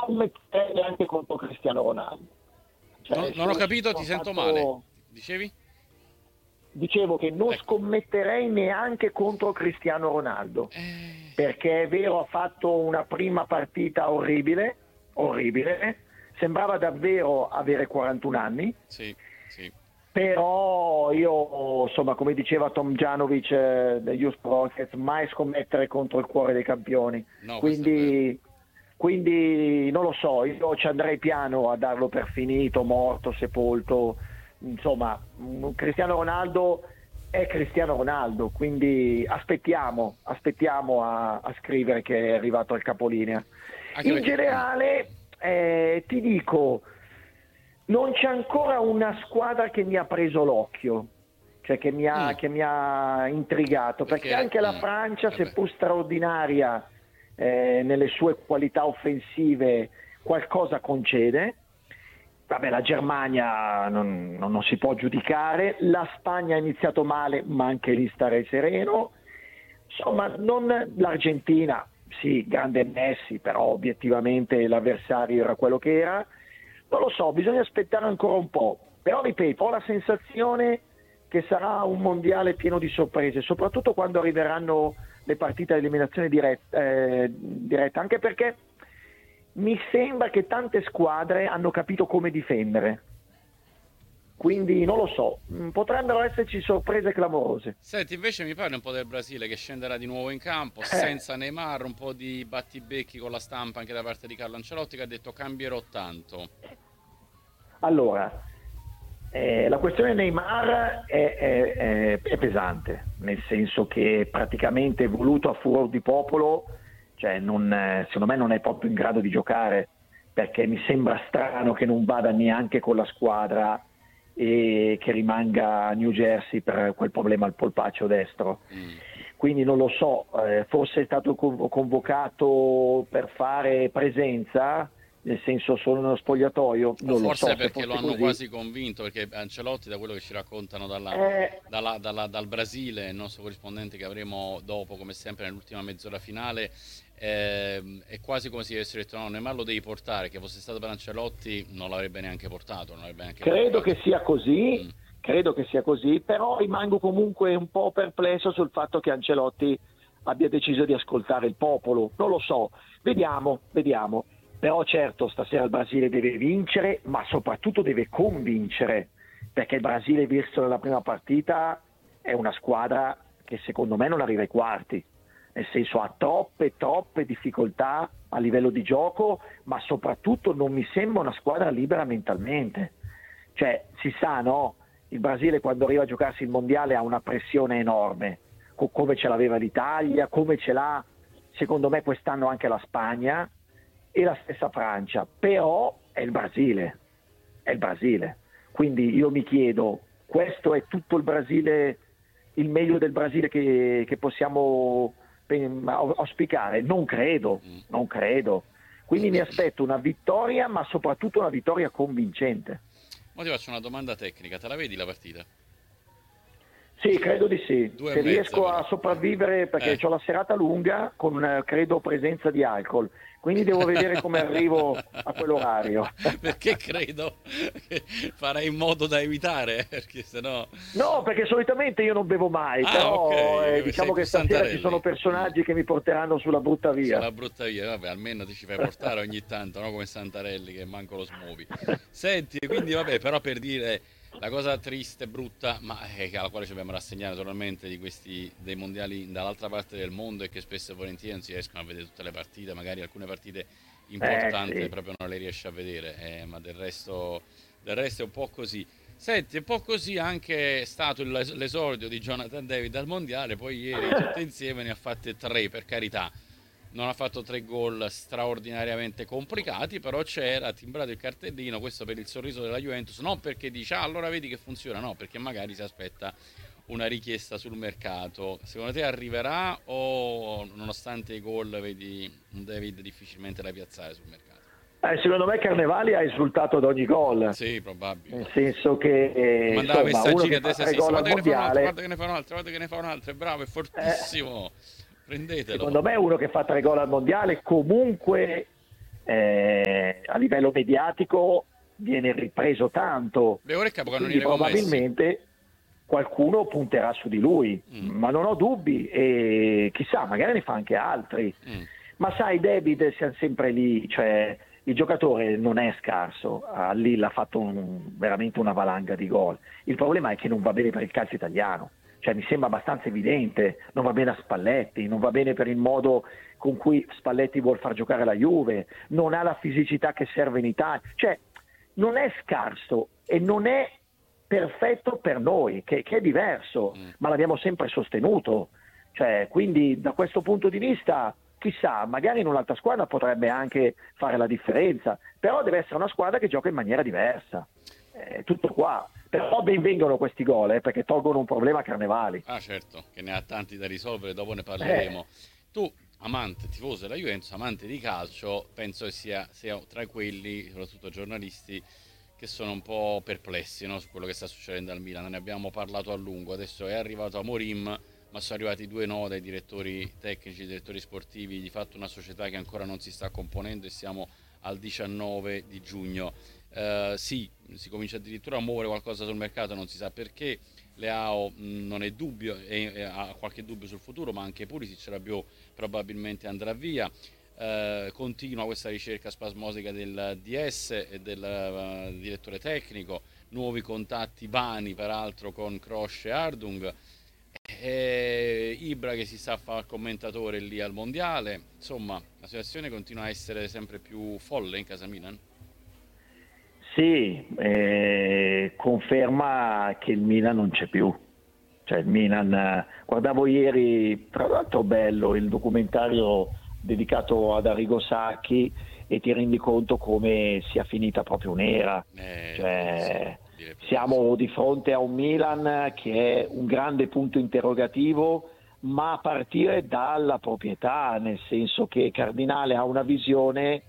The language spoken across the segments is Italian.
scommetterei neanche contro Cristiano Ronaldo. Cioè, Non ho capito, ho ti sento male. fatto, Dicevi? dicevo che non Ecco. scommetterei neanche contro Cristiano Ronaldo, Eh, perché è vero, ha fatto una prima partita orribile, orribile, sembrava davvero avere 41 anni, sì, sì. però io, insomma, come diceva Tom Janovic degli Houston Rockets, mai scommettere contro il cuore dei campioni. No, questo è vero. Quindi, quindi non lo so, io ci andrei piano a darlo per finito, morto, sepolto. Insomma, Cristiano Ronaldo è Cristiano Ronaldo, quindi aspettiamo a scrivere che è arrivato al capolinea. Anche In perché... generale, ti dico, non c'è ancora una squadra che mi ha preso l'occhio, cioè mm, che mi ha intrigato, perché perché... anche la Francia, vabbè. seppur straordinaria nelle sue qualità offensive, qualcosa concede. Vabbè, la Germania non si può giudicare, la Spagna ha iniziato male, ma anche lì starei sereno. Insomma, l'Argentina, sì, grande Messi, però obiettivamente l'avversario era quello che era. Non lo so, bisogna aspettare ancora un po'. Però ripeto, ho la sensazione che sarà un mondiale pieno di sorprese, soprattutto quando arriveranno le partite a eliminazione diretta, anche perché mi sembra che tante squadre hanno capito come difendere. Quindi non lo so, potrebbero esserci sorprese clamorose. Senti, invece mi parli un po' del Brasile che scenderà di nuovo in campo, senza Neymar, un po' di battibecchi con la stampa anche da parte di Carlo Ancelotti che ha detto cambierò tanto. Allora, la questione Neymar è pesante, nel senso che praticamente è voluto a furor di popolo, cioè secondo me non è proprio in grado di giocare, perché mi sembra strano che non vada neanche con la squadra e che rimanga a New Jersey per quel problema al polpaccio destro. Mm. Quindi non lo so, forse è stato convocato per fare presenza, nel senso solo nello spogliatoio, O non lo forse so se perché lo fosse hanno così. quasi convinto, perché Ancelotti, da quello che ci raccontano Eh, dal Brasile, il nostro corrispondente che avremo dopo, come sempre, nell'ultima mezz'ora finale, è quasi come se gli avessero detto no, Neymar lo devi portare, che fosse stato per Ancelotti non l'avrebbe neanche portato, non l'avrebbe neanche Credo convocato. che sia Mm. così, credo che sia così, però rimango comunque un po' perplesso sul fatto che Ancelotti abbia deciso di ascoltare il popolo. Non lo so, vediamo, vediamo. Però certo, stasera il Brasile deve vincere, ma soprattutto deve convincere, perché il Brasile, visto nella prima partita, è una squadra che secondo me non arriva ai quarti, nel senso ha troppe difficoltà a livello di gioco, ma soprattutto non mi sembra una squadra libera mentalmente. Cioè, si sa, no? Il Brasile quando arriva a giocarsi il mondiale ha una pressione enorme, come ce l'aveva l'Italia, come ce l'ha secondo me quest'anno anche la Spagna e la stessa Francia, però è il Brasile, è il Brasile. Quindi io mi chiedo, questo è tutto il Brasile, il meglio del Brasile che possiamo auspicare? Non credo, Mm. non credo. Quindi mi aspetto una vittoria, ma soprattutto una vittoria convincente. Ma ti faccio una domanda tecnica, te la vedi la partita? Sì, credo di sì. Due e Se mezza riesco però. a sopravvivere, perché Eh. ho la serata lunga con, credo, presenza di alcol, quindi devo vedere come arrivo a quell'orario. Perché credo che farai in modo da evitare, perché sennò... No, perché solitamente io non bevo mai, Ah, ok, però sei diciamo più che stasera ci sono Santarelli. Mm. personaggi che mi porteranno sulla brutta via. Sulla brutta via, vabbè, almeno ti ci fai portare ogni tanto, no? Come Santarelli che manco lo smuovi. Senti, quindi vabbè, però per dire la cosa triste, brutta, ma alla quale ci dobbiamo rassegnare totalmente di questi dei mondiali dall'altra parte del mondo è che spesso e volentieri non si riescono a vedere tutte le partite, magari alcune partite importanti Sì. proprio non le riesci a vedere, ma del resto è un po' così. Senti, è un po' così anche è stato l'esordio di Jonathan David al mondiale, poi ieri tutte insieme ne ha fatte tre, per carità. Non ha fatto tre gol straordinariamente complicati, però c'era timbrato il cartellino, questo per il sorriso della Juventus, non perché dice ah, allora vedi che funziona, no, perché magari si aspetta una richiesta sul mercato. Secondo te arriverà o nonostante i gol vedi un David difficilmente da piazzare sul mercato? Secondo me Carnevali ha esultato ad ogni gol, Sì, probabile. nel senso che Mandava insomma uno messaggini che a fa destra e a tre sinistra, gol al guarda che ne fa un altro, mondiale. guarda che ne fa un altro, guarda che ne fa un altro, è bravo, è eh, fortissimo. Prendetelo. Secondo me uno che fa tre gol al mondiale comunque a livello mediatico viene ripreso tanto, Beh, ora è quindi capocannoniere con Messi. probabilmente qualcuno punterà su di lui, ma non ho dubbi, e chissà, magari ne fa anche altri. Ma sai, David, siamo sempre lì, cioè il giocatore non è scarso, a Lille ha fatto veramente una valanga di gol. Il problema è che non va bene per il calcio italiano, cioè mi sembra abbastanza evidente, non va bene a Spalletti, non va bene per il modo con cui Spalletti vuol far giocare la Juve, non ha la fisicità che serve in Italia, cioè non è scarso e non è perfetto per noi, che è diverso, ma l'abbiamo sempre sostenuto, cioè, quindi da questo punto di vista chissà, magari in un'altra squadra potrebbe anche fare la differenza, però deve essere una squadra che gioca in maniera diversa, tutto qua. Però ben vengono questi gol, perché tolgono un problema a Carnevali. Ah certo, che ne ha tanti da risolvere, dopo ne parleremo. Tu, amante, tifoso della Juventus, amante di calcio, penso che sia tra quelli, soprattutto giornalisti, che sono un po' perplessi, no, su quello che sta succedendo al Milan. Ne abbiamo parlato a lungo, adesso è arrivato Amorim, ma sono arrivati due no dai direttori tecnici, direttori sportivi, di fatto una società che ancora non si sta componendo e siamo al 19 di giugno. Sì, si comincia addirittura a muovere qualcosa sul mercato, non si sa perché. Leao non è dubbio, ha qualche dubbio sul futuro, ma anche Pulisic, Rabiot probabilmente andrà via. Continua questa ricerca spasmodica del DS e del direttore tecnico, nuovi contatti vani peraltro con Kroos e Ardung, Ibra che si sta a fare commentatore lì al mondiale. Insomma, la situazione continua a essere sempre più folle in casa Milan. Sì, conferma che il Milan non c'è più. Cioè il Milan, guardavo ieri, tra l'altro bello, il documentario dedicato ad Arrigo Sacchi, e ti rendi conto come sia finita proprio un'era. Cioè, siamo di fronte a un Milan che è un grande punto interrogativo, ma a partire dalla proprietà, nel senso che Cardinale ha una visione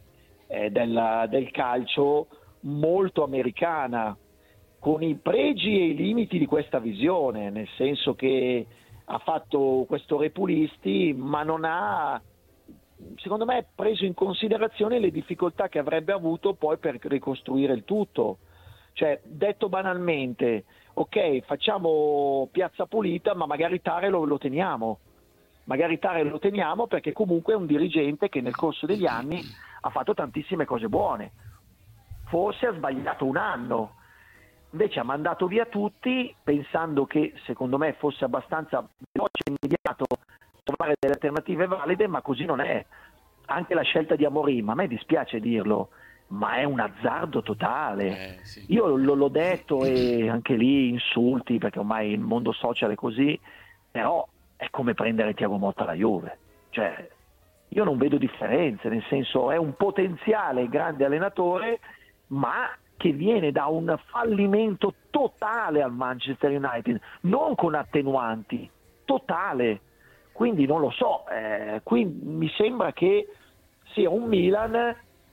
del calcio molto americana, con i pregi e i limiti di questa visione, nel senso che ha fatto questo Repulisti, ma non ha, secondo me, preso in considerazione le difficoltà che avrebbe avuto poi per ricostruire il tutto. Cioè, detto banalmente, ok, facciamo piazza pulita, ma magari Tare lo teniamo. Magari Tare lo teniamo perché comunque è un dirigente che nel corso degli anni ha fatto tantissime cose buone. Forse ha sbagliato un anno, invece ha mandato via tutti pensando che secondo me fosse abbastanza veloce e immediato trovare delle alternative valide, ma così non è. Anche la scelta di Amorim, a me dispiace dirlo, ma è un azzardo totale. Sì. Io l'ho detto, e anche lì insulti, perché ormai il mondo social è così, però è come prendere Thiago Motta alla Juve. Cioè, io non vedo differenze, nel senso è un potenziale grande allenatore, ma che viene da un fallimento totale al Manchester United, non con attenuanti, totale. Quindi non lo so, qui mi sembra che sia un Milan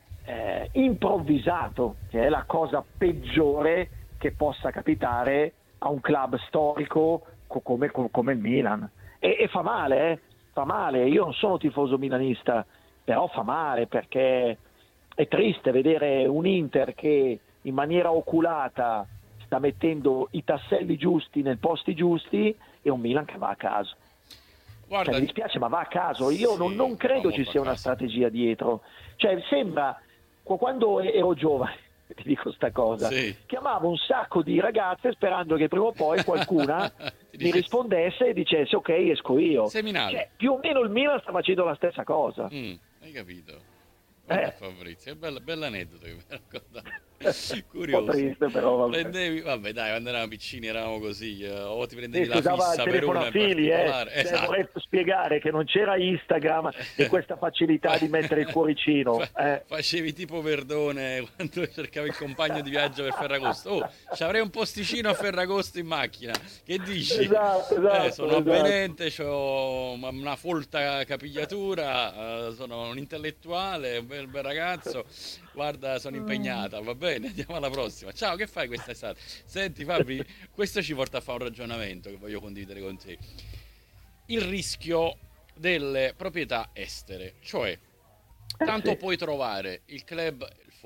improvvisato, che è la cosa peggiore che possa capitare a un club storico come il Milan. E fa male, fa male. Io non sono tifoso milanista, però fa male, perché è triste vedere un Inter che in maniera oculata sta mettendo i tasselli giusti nei posti giusti, e un Milan che va a caso. Guarda, mi dispiace, ma va a caso. Io sì, non credo ci sia una strategia dietro. Cioè, sembra, quando ero giovane, ti dico sta cosa, chiamavo un sacco di ragazze sperando che prima o poi qualcuna mi rispondesse e dicesse ok, esco io. Cioè, più o meno il Milan sta facendo la stessa cosa. Hai capito? Fabrizio, è bell'aneddoto che mi hai raccontato. Curioso. Un po' triste, però vabbè. Prendevi, vabbè, dai, quando eravamo piccini eravamo così, o ti prendevi si la fissa per una in particolare. Esatto. Vorrei spiegare che non c'era Instagram e questa facilità di mettere il cuoricino. Facevi tipo Verdone quando cercavi il compagno di viaggio per Ferragosto. Oh, ci avrei un posticino a Ferragosto in macchina. Che dici? Esatto, sono avvenente, ho una folta capigliatura, sono un intellettuale, un bel ragazzo. Guarda, sono impegnata, va bene, andiamo alla prossima. Ciao, che fai quest'estate? Senti Fabri, questo ci porta a fare un ragionamento che voglio condividere con te. Il rischio delle proprietà estere, cioè tanto puoi trovare il club,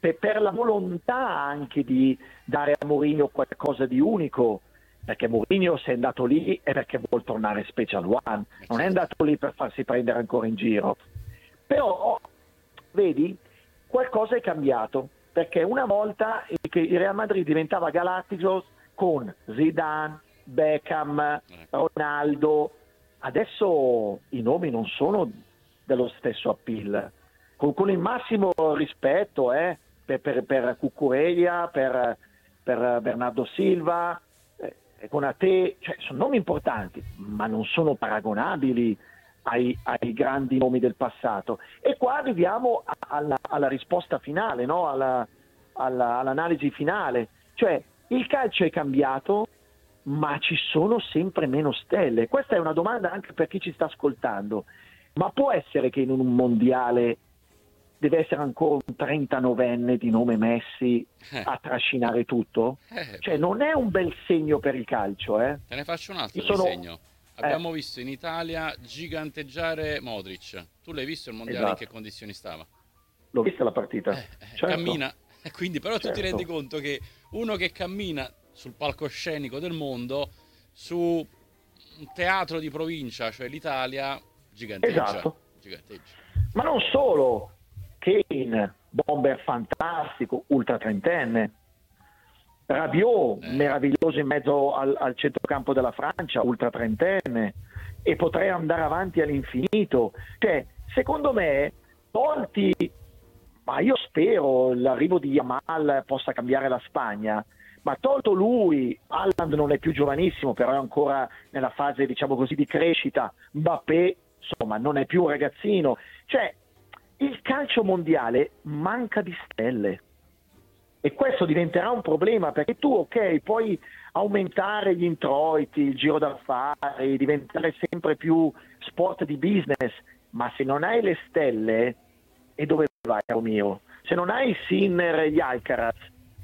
per la volontà anche di dare a Mourinho qualcosa di unico, perché Mourinho, se è andato lì è perché vuol tornare Special One, non è andato lì per farsi prendere ancora in giro. Però vedi, qualcosa è cambiato, perché una volta il Real Madrid diventava Galacticos con Zidane, Beckham, Ronaldo. Adesso i nomi non sono dello stesso appeal, con il massimo rispetto per Cucurella, per Bernardo Silva, Konaté, cioè sono nomi importanti, ma non sono paragonabili ai grandi nomi del passato. E qua arriviamo alla risposta finale, no? All'analisi finale. Cioè, il calcio è cambiato, ma ci sono sempre meno stelle. Questa è una domanda anche per chi ci sta ascoltando. Ma può essere che in un mondiale deve essere ancora un 39enne di nome Messi a trascinare tutto? Cioè, non è un bel segno per il calcio, Te ne faccio un altro segno. Abbiamo visto in Italia giganteggiare Modric. Tu l'hai visto il mondiale? Esatto. In che condizioni stava? L'ho vista la partita. Certo. Cammina. Quindi però tu ti rendi conto che uno che cammina sul palcoscenico del mondo, su un teatro di provincia, cioè l'Italia, giganteggia. Esatto. Ma non solo. Kane, bomber fantastico, ultra trentenne. Rabiot, meraviglioso in mezzo al centrocampo della Francia, ultra trentenne, e potrei andare avanti all'infinito. Cioè, secondo me, tolti, ma io spero l'arrivo di Yamal possa cambiare la Spagna, ma tolto lui, Haaland non è più giovanissimo, però è ancora nella fase, diciamo così, di crescita, Mbappé, insomma, non è più un ragazzino. Cioè, il calcio mondiale manca di stelle. E questo diventerà un problema, perché tu, ok, puoi aumentare gli introiti, il giro d'affari, diventare sempre più sport di business, ma se non hai le stelle, e dove vai, caro mio? Se non hai Sinner e gli Alcaraz,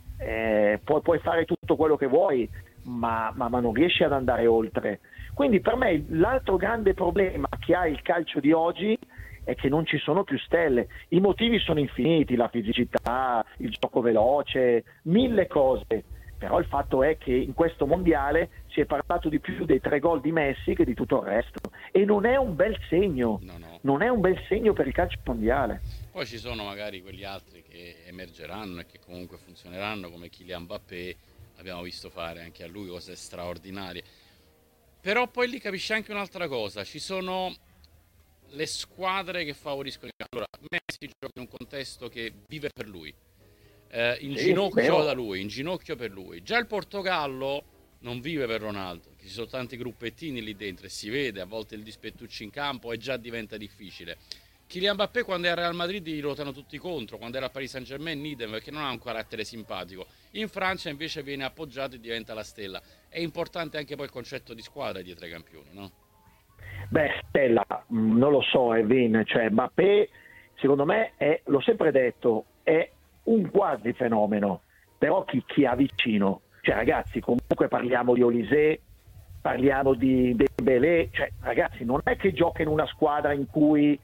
puoi fare tutto quello che vuoi, ma non riesci ad andare oltre. Quindi per me l'altro grande problema che ha il calcio di oggi è che non ci sono più stelle. I motivi sono infiniti, la fisicità, il gioco veloce, mille cose. Però il fatto è che in questo mondiale si è parlato di più dei 3 gol di Messi che di tutto il resto. E non è un bel segno. No. Non è un bel segno per il calcio mondiale. Poi ci sono magari quegli altri che emergeranno e che comunque funzioneranno, come Kylian Mbappé. Abbiamo visto fare anche a lui cose straordinarie. Però poi lì capisci anche un'altra cosa. Ci sono le squadre che favoriscono. Allora, Messi gioca in un contesto che vive per lui, in ginocchio da lui, in ginocchio per lui. Già il Portogallo non vive per Ronaldo, ci sono tanti gruppettini lì dentro e si vede, a volte il dispettucci in campo e già diventa difficile. Kylian Mbappé quando era al Real Madrid gli ruotano tutti contro, quando era a Paris Saint-Germain idem, perché non ha un carattere simpatico. In Francia invece viene appoggiato e diventa la stella. È importante anche poi il concetto di squadra dietro ai campioni, no? Beh, stella, non lo so, Evin, cioè Mbappé, secondo me, l'ho sempre detto, è un quasi fenomeno, però chi ha vicino? Cioè ragazzi, comunque parliamo di Olise, parliamo di Dembélé, cioè ragazzi, non è che gioca in una squadra in cui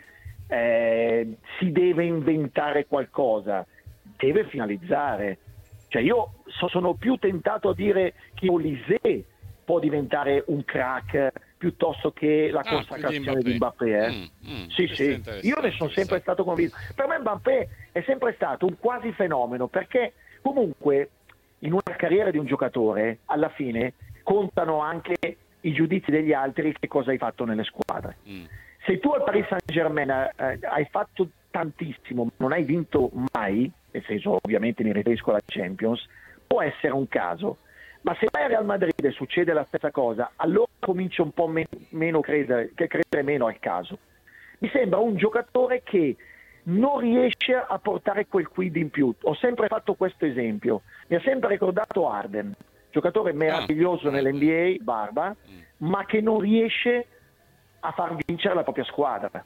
si deve inventare qualcosa, deve finalizzare. Cioè io sono più tentato a dire che Olise può diventare un crack piuttosto che la consacrazione di Mbappé. Sì, io ne sono sempre stato convinto. Per me Mbappé è sempre stato un quasi fenomeno, perché comunque in una carriera di un giocatore alla fine contano anche i giudizi degli altri, che cosa hai fatto nelle squadre. Se tu al Paris Saint-Germain hai fatto tantissimo, non hai vinto mai, nel senso ovviamente mi riferisco alla Champions, può essere un caso. Ma se vai a Real Madrid e succede la stessa cosa, allora comincio un po' meno credere meno al caso. Mi sembra un giocatore che non riesce a portare quel quid in più. Ho sempre fatto questo esempio. Mi ha sempre ricordato Harden, giocatore meraviglioso nell'NBA, barba, ma che non riesce a far vincere la propria squadra.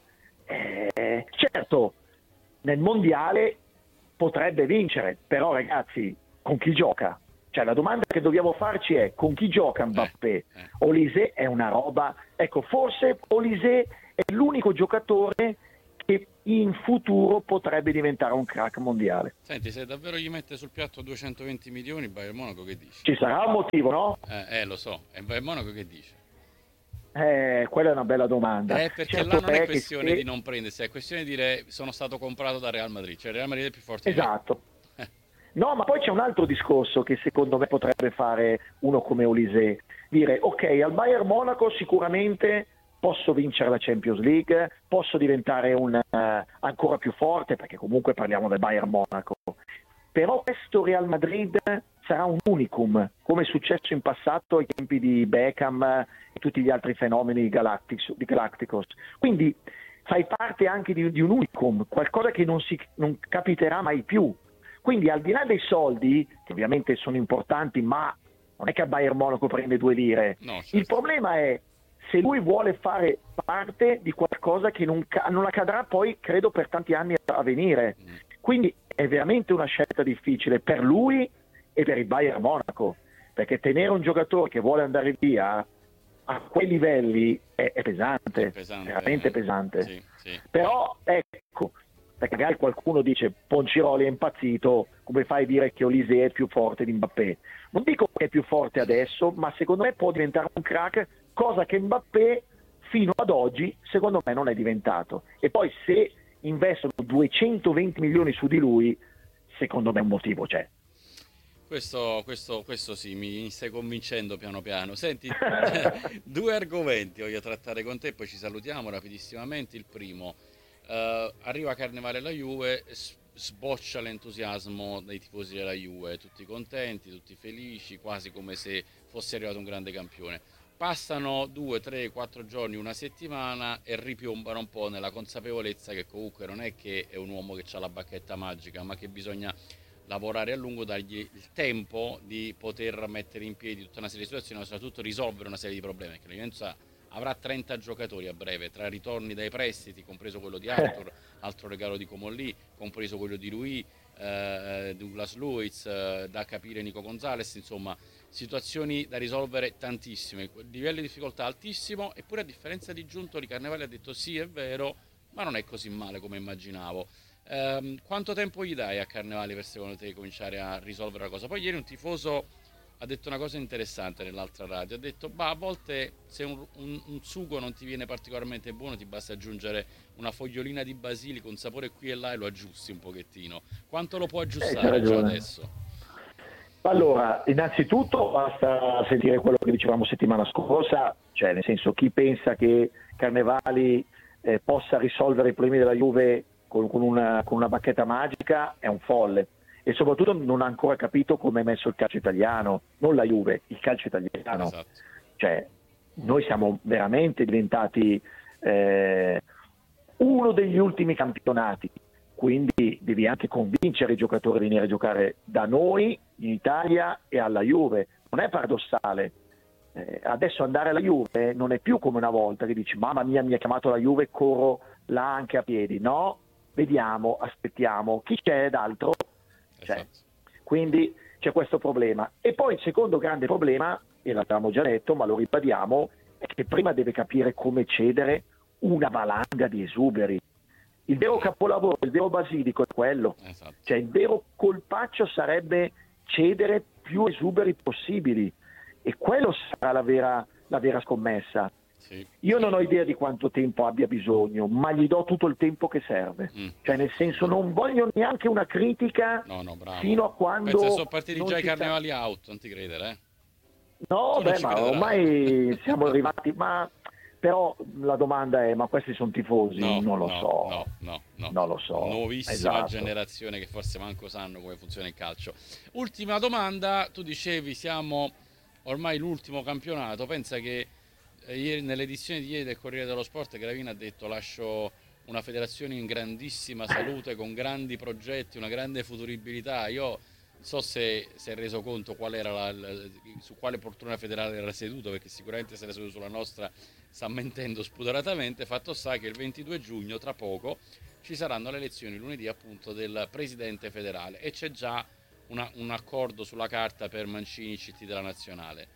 Certo, nel mondiale potrebbe vincere, però ragazzi, con chi gioca? Cioè la domanda che dobbiamo farci è: con chi gioca Mbappé? Olise è una roba, ecco, forse Olise è l'unico giocatore che in futuro potrebbe diventare un crack mondiale. Senti, se davvero gli mette sul piatto 220 milioni, Bayern Monaco che dice? Ci sarà un motivo, no? Lo so, e Bayern Monaco che dice? Quella è una bella domanda. Perché Certo là non è che questione di non prendersi, è questione di dire sono stato comprato da Real Madrid, cioè il Real Madrid è più forte di me. Esatto. No, ma poi c'è un altro discorso che secondo me potrebbe fare uno come Olise, dire ok, al Bayern Monaco sicuramente posso vincere la Champions League, posso diventare ancora più forte, perché comunque parliamo del Bayern Monaco, però questo Real Madrid sarà un unicum, come è successo in passato ai tempi di Beckham e tutti gli altri fenomeni di Galacticos. Quindi fai parte anche di un unicum, qualcosa che non capiterà mai più. Quindi al di là dei soldi, che ovviamente sono importanti, ma non è che a Bayern Monaco prende 2 lire. No, certo. Il problema è se lui vuole fare parte di qualcosa che non accadrà poi, credo, per tanti anni a venire. Quindi è veramente una scelta difficile per lui e per il Bayern Monaco, perché tenere un giocatore che vuole andare via a quei livelli è pesante, veramente pesante. Sì. Però ecco, perché magari qualcuno dice Ponciroli è impazzito, come fai a dire che Olise è più forte di Mbappé? Non dico che è più forte adesso, ma secondo me può diventare un crack, cosa che Mbappé fino ad oggi secondo me non è diventato. E poi se investono 220 milioni su di lui, secondo me un motivo c'è. Questo sì, mi stai convincendo piano piano. Senti, 2 argomenti voglio trattare con te, poi ci salutiamo rapidissimamente. Il primo, arriva Carnevale la Juve, sboccia l'entusiasmo dei tifosi della Juve, tutti contenti, tutti felici, quasi come se fosse arrivato un grande campione. Passano 2, 3, 4 giorni, una settimana e ripiombano un po' nella consapevolezza che comunque non è che è un uomo che ha la bacchetta magica, ma che bisogna lavorare a lungo, dargli il tempo di poter mettere in piedi tutta una serie di situazioni, ma soprattutto risolvere una serie di problemi, perché la Juventus avrà 30 giocatori a breve, tra ritorni dai prestiti, compreso quello di Arthur, altro regalo di Comolli, compreso quello di Rui, Douglas Luiz, da capire Nico Gonzalez, insomma situazioni da risolvere tantissime, livello di difficoltà altissimo, eppure a differenza di Giuntoli Carnevale ha detto sì è vero, ma non è così male come immaginavo. Quanto tempo gli dai a Carnevale per secondo te cominciare a risolvere la cosa? Poi ieri un tifoso ha detto una cosa interessante nell'altra radio, ha detto a volte se un sugo non ti viene particolarmente buono ti basta aggiungere una fogliolina di basilico, un sapore qui e là e lo aggiusti un pochettino. Quanto lo può aggiustare già adesso? Allora, innanzitutto basta sentire quello che dicevamo settimana scorsa, cioè nel senso chi pensa che Carnevali possa risolvere i problemi della Juve con una bacchetta magica è un folle e soprattutto non ha ancora capito come è messo il calcio italiano, non la Juve, il calcio italiano. Esatto. Cioè, noi siamo veramente diventati uno degli ultimi campionati, quindi devi anche convincere i giocatori a venire a giocare da noi in Italia e alla Juve. Non è paradossale. Adesso andare alla Juve non è più come una volta che dici mamma mia mi ha chiamato la Juve, corro là anche a piedi. No, vediamo, aspettiamo, chi c'è d'altro? Esatto. Quindi c'è questo problema. E poi il secondo grande problema, e l'abbiamo già detto ma lo ribadiamo, è che prima deve capire come cedere una valanga di esuberi. Il vero capolavoro, il vero basilico è quello. Esatto. Cioè il vero colpaccio sarebbe cedere più esuberi possibili e quello sarà la vera scommessa. Sì. Io non ho idea di quanto tempo abbia bisogno, ma gli do tutto il tempo che serve. Cioè nel senso non voglio neanche una critica bravo. fino a quando... Pensa, sono partiti già i carnevali out, non ti credere, No, ma ormai siamo arrivati, ma però la domanda è, ma questi sono tifosi? Non lo so. No. Non lo so. Nuovissima Esatto. generazione che forse manco sanno come funziona il calcio. Ultima domanda, tu dicevi siamo ormai l'ultimo campionato, pensa che ieri, nell'edizione di ieri del Corriere dello Sport Gravina ha detto lascio una federazione in grandissima salute, con grandi progetti, una grande futuribilità. Io non so se si è reso conto qual era su quale poltrona federale era seduto, perché sicuramente se era seduto sulla nostra sta mentendo spudoratamente. Fatto sta che il 22 giugno, tra poco, ci saranno le elezioni lunedì appunto del presidente federale e c'è già un accordo sulla carta per Mancini, CT della nazionale.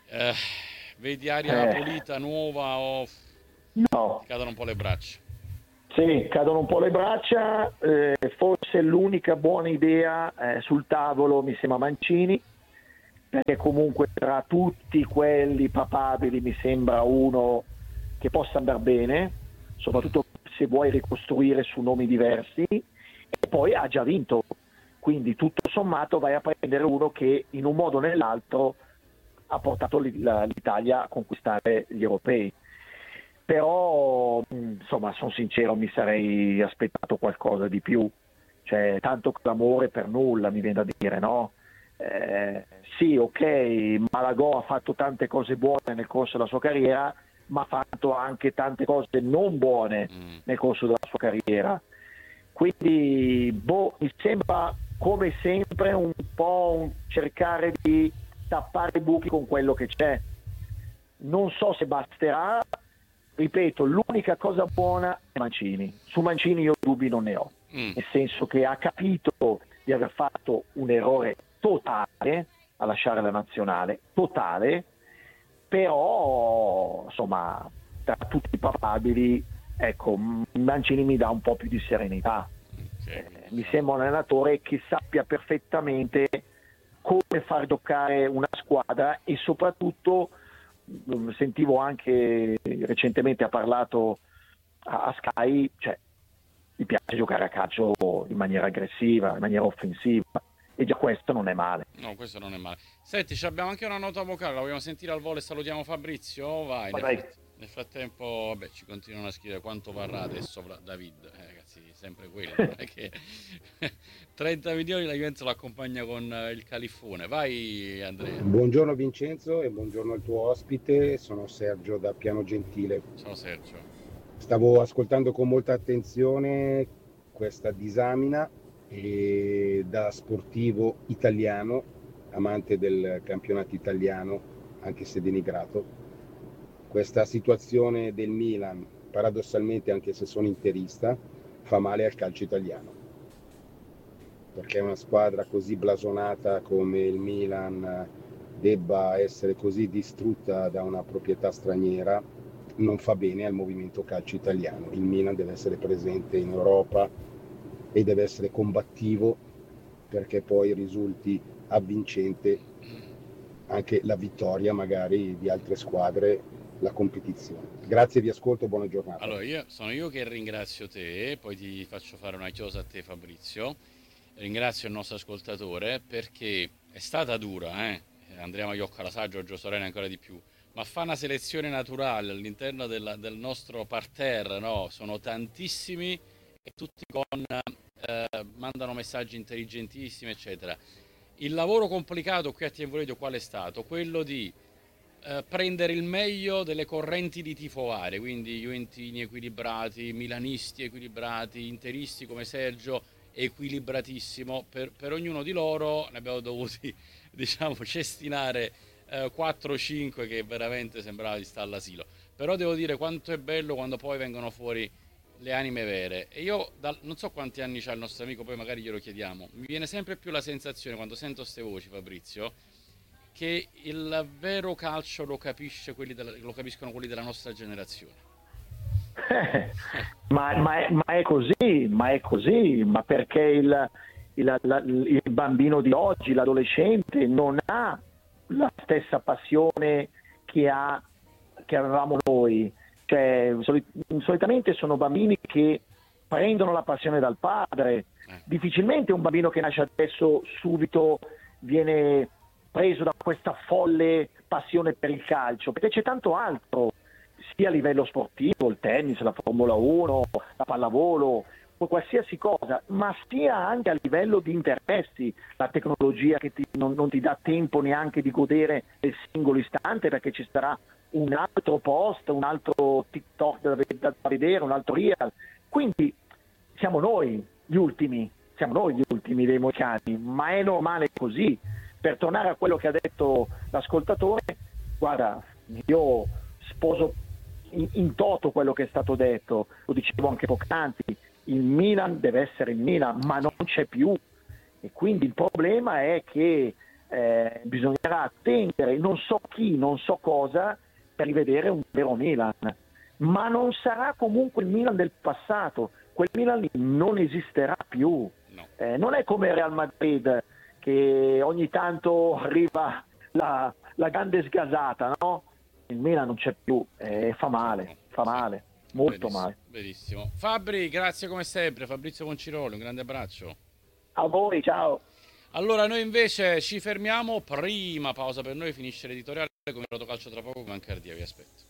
Vedi aria pulita, nuova o No. ti cadono un po' le braccia? Sì, cadono un po' le braccia, forse l'unica buona idea sul tavolo mi sembra Mancini, perché comunque tra tutti quelli papabili mi sembra uno che possa andare bene, soprattutto se vuoi ricostruire su nomi diversi, e poi ha già vinto, quindi tutto sommato vai a prendere uno che in un modo o nell'altro ha portato l'Italia a conquistare gli europei. Però insomma, sono sincero, mi sarei aspettato qualcosa di più, cioè tanto clamore per nulla, mi viene da dire, no? Sì, ok, Malagò ha fatto tante cose buone nel corso della sua carriera, ma ha fatto anche tante cose non buone nel corso della sua carriera. Quindi, mi sembra come sempre un po' un cercare di tappare i buchi con quello che c'è. Non so se basterà, ripeto, l'unica cosa buona è Mancini. Su Mancini io dubbi non ne ho, nel senso che ha capito di aver fatto un errore totale a lasciare la nazionale, totale, però insomma tra tutti i papabili, ecco, Mancini mi dà un po' più di serenità. Mi sembra un allenatore che sappia perfettamente come far toccare una squadra, e soprattutto sentivo anche recentemente, ha parlato a Sky, cioè gli piace giocare a calcio in maniera aggressiva, in maniera offensiva, e già questo non è male. No, questo non è male. Senti, abbiamo anche una nota vocale, la vogliamo sentire al volo e salutiamo Fabrizio? Vai, nel frattempo, vabbè, ci continuano a scrivere quanto varrà adesso David. Ragazzi, sempre quello, non è che 30 milioni la Juventus lo accompagna con il Califfone. Vai, Andrea. Buongiorno Vincenzo e buongiorno al tuo ospite, sono Sergio da Piano Gentile. Ciao Sergio. Stavo ascoltando con molta attenzione questa disamina e da sportivo italiano, amante del campionato italiano, anche se denigrato, questa situazione del Milan, paradossalmente anche se sono interista, fa male al calcio italiano, perché una squadra così blasonata come il Milan debba essere così distrutta da una proprietà straniera non fa bene al movimento calcio italiano. Il Milan deve essere presente in Europa e deve essere combattivo perché poi risulti avvincente anche la vittoria magari di altre squadre, la competizione. Grazie, vi ascolto, buona giornata. Allora, sono io che ringrazio te, poi ti faccio fare una chiosa a te Fabrizio. Ringrazio il nostro ascoltatore perché è stata dura, Andrea Maiocca la sa, Giorgio Sorena ancora di più, ma fa una selezione naturale all'interno del nostro parterre, no? Sono tantissimi e tutti mandano messaggi intelligentissimi, eccetera. Il lavoro complicato qui a TNV Radio qual è stato? Quello di prendere il meglio delle correnti di tifo varie, quindi juventini equilibrati, milanisti equilibrati, interisti come Sergio equilibratissimo, per ognuno di loro ne abbiamo dovuti diciamo cestinare 4-5 che veramente sembrava di stare all'asilo. Però devo dire quanto è bello quando poi vengono fuori le anime vere. E io non so quanti anni c'ha il nostro amico, poi magari glielo chiediamo, mi viene sempre più la sensazione quando sento queste voci, Fabrizio, che il vero calcio lo capiscono quelli della nostra generazione. Ma è così, ma perché il bambino di oggi, l'adolescente, non ha la stessa passione che avevamo noi. Cioè, solitamente sono bambini che prendono la passione dal padre. Difficilmente un bambino che nasce adesso subito viene preso da questa folle passione per il calcio, perché c'è tanto altro, sia a livello sportivo, il tennis, la Formula 1, la pallavolo, qualsiasi cosa, ma sia anche a livello di interessi, la tecnologia che non ti dà tempo neanche di godere del singolo istante, perché ci sarà un altro post, un altro TikTok da vedere, un altro reel. Quindi siamo noi gli ultimi dei moicani, ma è normale così. Per tornare a quello che ha detto l'ascoltatore, guarda, io sposo in toto quello che è stato detto, lo dicevo anche poc'anzi, il Milan deve essere il Milan, ma non c'è più, e quindi il problema è che bisognerà attendere non so chi, non so cosa, per rivedere un vero Milan. ma non sarà comunque il Milan del passato, quel Milan lì non esisterà più. No. Non è come il Real Madrid che ogni tanto arriva la grande sgasata, no? Il Milan non c'è più, fa male, molto Benissimo, male. benissimo. Fabri, grazie come sempre. Fabrizio Conciroli, un grande abbraccio. A voi, ciao. Allora, noi invece ci fermiamo. Prima pausa per noi, finisce l'editoriale con il Rotocalcio tra poco con Ancardia. Vi aspetto.